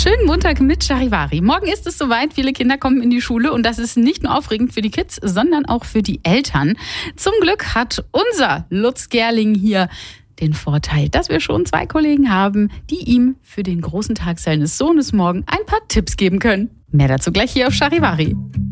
Schönen Montag mit Charivari. Morgen ist es soweit, viele Kinder kommen in die Schule und das ist nicht nur aufregend für die Kids, sondern auch für die Eltern. Zum Glück hat unser Lutz Gerling hier den Vorteil, dass wir schon 2 Kollegen haben, die ihm für den großen Tag seines Sohnes morgen ein paar Tipps geben können. Mehr dazu gleich hier auf Charivari.